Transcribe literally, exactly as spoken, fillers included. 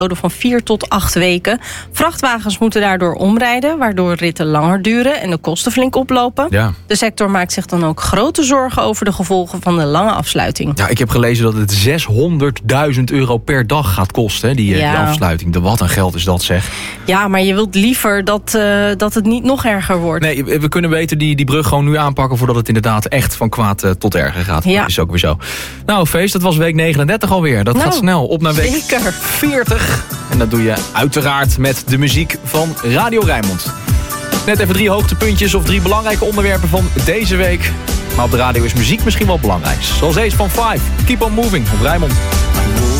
van vier tot acht weken. Vrachtwagens moeten daardoor omrijden, waardoor ritten langer duren en de kosten flink oplopen. Ja. De sector maakt zich dan ook grote zorgen over de gevolgen van de lange afsluiting. Ja, ik heb gelezen dat het zeshonderdduizend euro per dag gaat kosten, hè, die, Ja. die afsluiting. De wat een geld is dat, zeg. Ja, maar je wilt liever dat, uh, dat het niet nog erger wordt. Nee, we kunnen beter die, die brug gewoon nu aanpakken voordat het inderdaad echt van kwaad uh, tot erger gaat. Ja. Dat is ook weer zo. Nou, Feest, dat was week negenendertig alweer. Dat nou, gaat snel. Op naar week zeker. veertig. En dat doe je uiteraard met de muziek van Radio Rijnmond. Net even drie hoogtepuntjes of drie belangrijke onderwerpen van deze week. Maar op de radio is muziek misschien wel belangrijk. Zoals deze van Five. Keep on moving op Rijnmond.